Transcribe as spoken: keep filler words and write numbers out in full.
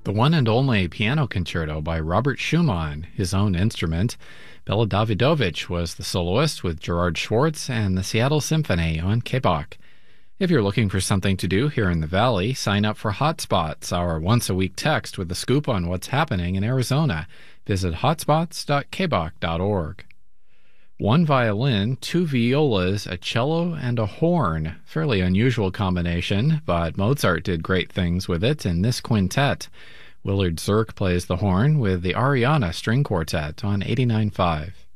The one and only piano concerto by Robert Schumann, his own instrument. Bela Davidovich was the soloist with Gerard Schwartz and the Seattle Symphony on K B O C. If you're looking for something to do here in the Valley, sign up for Hotspots, our once-a-week text with a scoop on what's happening in Arizona. Visit hotspots dot k b o c dot org. One violin, two violas, a cello, and a horn. Fairly unusual combination, but Mozart did great things with it in this quintet. Willard Zirk plays the horn with the Ariana String Quartet on eighty-nine point five.